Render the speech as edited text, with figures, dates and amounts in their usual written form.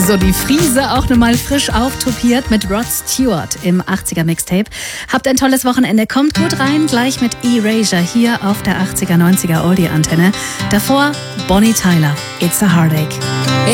So, die Friese auch nochmal frisch auftopiert mit Rod Stewart im 80er Mixtape. Habt ein tolles Wochenende, kommt gut rein, gleich mit Erasure hier auf der 80er, 90er Oldie-Antenne. Davor Bonnie Tyler, It's a Heartache.